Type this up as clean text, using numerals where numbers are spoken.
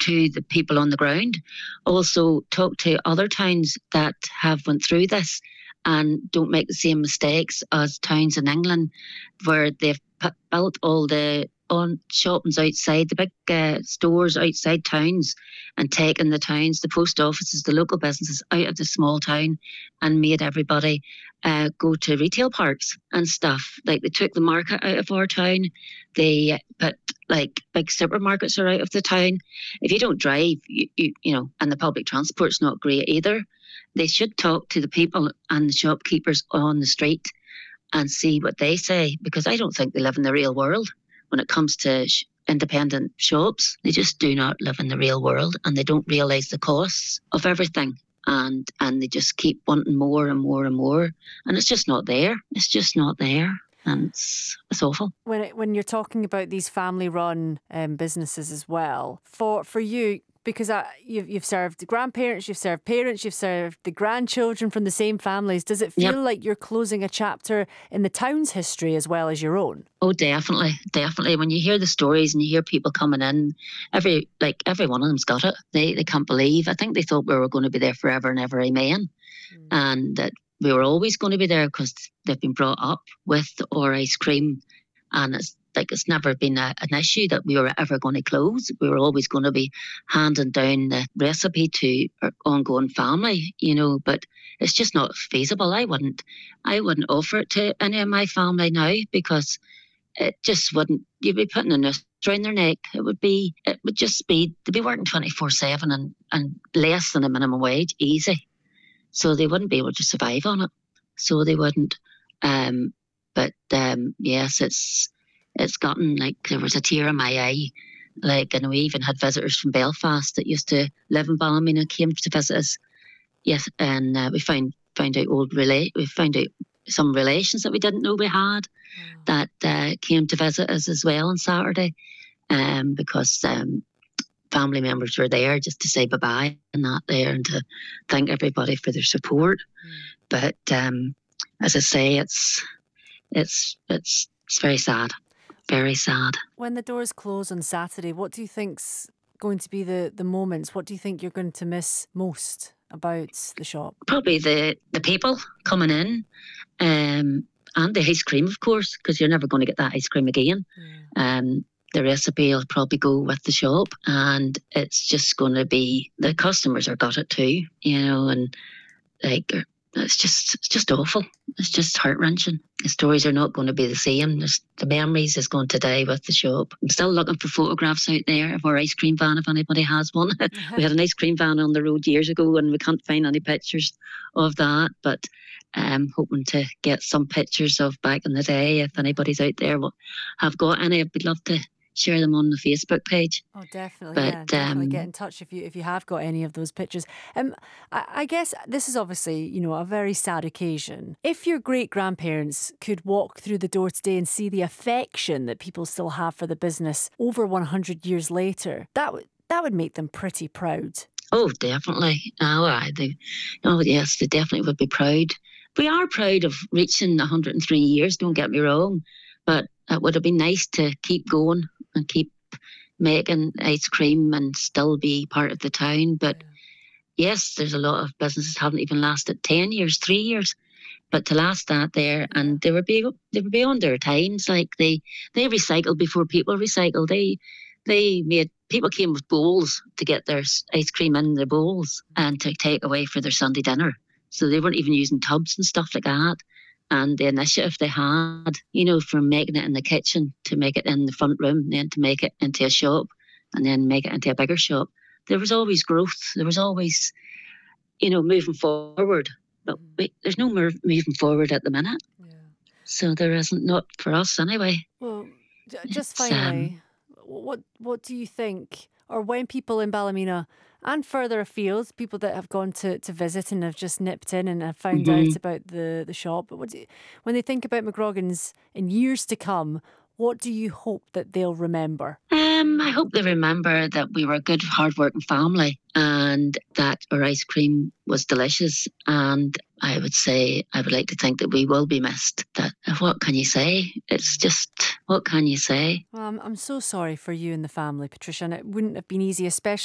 to the people on the ground. Also talk to other towns that have went through this and don't make the same mistakes as towns in England where they've built all the on shoppings outside, the big stores outside towns, and taken the towns, the post offices, the local businesses out of the small town and made everybody go to retail parks and stuff. Like they took the market out of our town. They put like big supermarkets are out of the town. If you don't drive, you know, and the public transport's not great either, they should talk to the people and the shopkeepers on the street and see what they say, because I don't think they live in the real world. When it comes to independent shops, they just do not live in the real world, and they don't realise the costs of everything, and they just keep wanting more and more and more, and it's just not there. It's just not there, and it's awful. When you're talking about these family-run businesses as well, for you, because you've served the grandparents, you've served parents, you've served the grandchildren from the same families. Does it feel like you're closing a chapter in the town's history as well as your own? Oh, definitely, definitely. When you hear the stories and you hear people coming in, every one of them's got it. They can't believe. I think they thought we were going to be there forever and ever, amen, and that we were always going to be there because they've been brought up with our ice cream, and it's never been an issue that we were ever going to close. We were always going to be handing down the recipe to our ongoing family, you know, but it's just not feasible. I wouldn't offer it to any of my family now, because it just wouldn't. You'd be putting a noose around their neck. It would just be, they'd be working 24/7 and less than a minimum wage, easy. So they wouldn't be able to survive on it. So they wouldn't. Yes, it's gotten like there was a tear in my eye. Like, and we even had visitors from Belfast that used to live in Ballymena came to visit us. Yes, and we found out some relations that we didn't know we had that came to visit us as well on Saturday, because family members were there just to say bye-bye and that there, and to thank everybody for their support. But as I say, it's very sad. Very sad. When the doors close on Saturday, what do you think's going to be the moments? What do you think you're going to miss most about the shop? Probably the people coming in, and the ice cream, of course, because you're never going to get that ice cream again. The recipe will probably go with the shop, and it's just going to be, the customers are got it too, you know, and like, it's just awful. It's just heart-wrenching. The stories are not going to be the same. The memories is going to die with the shop. I'm still looking for photographs out there of our ice cream van, if anybody has one. We had an ice cream van on the road years ago, and we can't find any pictures of that. But I'm hoping to get some pictures of back in the day. If anybody's out there have got any, I'd love to share them on the Facebook page. Oh, definitely. But, definitely get in touch if you have got any of those pictures. I guess this is obviously, you know, a very sad occasion. If your great-grandparents could walk through the door today and see the affection that people still have for the business over 100 years later, that would make them pretty proud. Oh, definitely. Yes, they definitely would be proud. We are proud of reaching 103 years, don't get me wrong, but it would have been nice to keep going and keep making ice cream and still be part of the town. But yes, there's a lot of businesses haven't even lasted 10 years, 3 years. But to last that there, and they were beyond their times. Like they recycled before people recycled. They made, people came with bowls to get their ice cream in the bowls and to take away for their Sunday dinner. So they weren't even using tubs and stuff like that. And the initiative they had, you know, from making it in the kitchen to make it in the front room, then to make it into a shop, and then make it into a bigger shop. There was always growth. There was always, you know, moving forward. But there's no more moving forward at the minute. Yeah. So there isn't, not for us anyway. Well, just finally, what do you think, or when people in Ballymena and further afield, people that have gone to visit and have just nipped in and have found out about the shop, but when they think about McGrogans in years to come, what do you hope that they'll remember? I hope they remember that we were a good, hard-working family and that our ice cream was delicious. And I would like to think that we will be missed. That, what can you say? It's just, what can you say? Well, I'm so sorry for you and the family, Patricia, and it wouldn't have been easy, especially